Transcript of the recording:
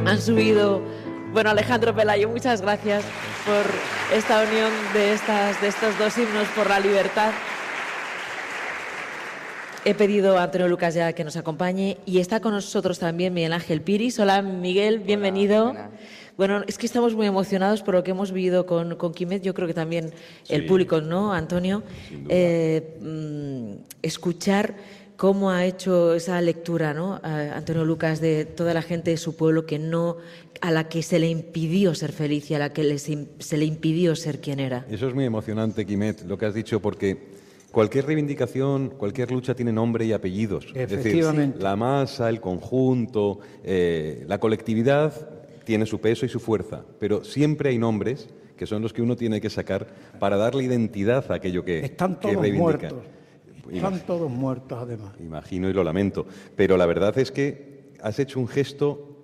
han subido. Bueno, Alejandro Pelayo, muchas gracias por esta unión de estos dos himnos por la libertad. He pedido a Antonio Lucas ya que nos acompañe y está con nosotros también Miguel Ángel Piris. Hola, Miguel, bienvenido. Hola, bueno, es que estamos muy emocionados por lo que hemos vivido con Quimet. Yo creo que también el público, ¿no, Antonio? Escuchar cómo ha hecho esa lectura, ¿no? Antonio Lucas, de toda la gente de su pueblo a la que se le impidió ser feliz y a la que se le impidió ser quien era. Eso es muy emocionante, Quimet, lo que has dicho, porque cualquier reivindicación, cualquier lucha tiene nombre y apellidos. Efectivamente. Es decir, la masa, el conjunto, la colectividad tiene su peso y su fuerza, pero siempre hay nombres que son los que uno tiene que sacar para darle identidad a aquello que Están todos reivindica. muertos. Están todos muertos, además. Imagino y lo lamento, pero la verdad es que has hecho un gesto